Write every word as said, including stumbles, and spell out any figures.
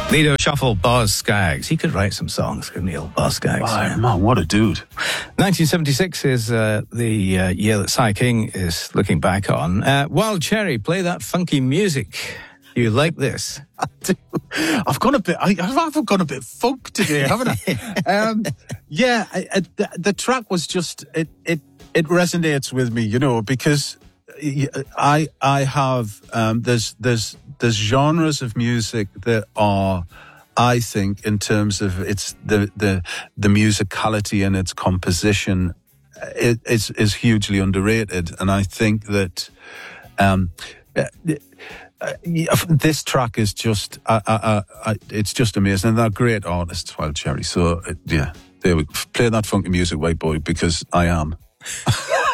Lido Shuffle, Boz Scaggs. He could write some songs, couldn't he, old Boz Scaggs? Wow, Yeah. man, what a dude. nineteen seventy-six is uh, the uh, year that Cy King is looking back on. Uh, Wild Cherry, play that funky music. You like this? I do. I've gone a bit, I, I've gone a bit folk today, haven't I? um, yeah, I, I, the, the track was just, it, it, it resonates with me, you know, because I, I have, um, there's, there's, there's genres of music that are, I think, in terms of its the the the musicality and its composition, it is is hugely underrated. And I think that um, uh, uh, this track is just uh, uh, uh, it's just amazing. And they're great artists, Wild Cherry. So uh, yeah, there we play that funky music, white boy, because I am.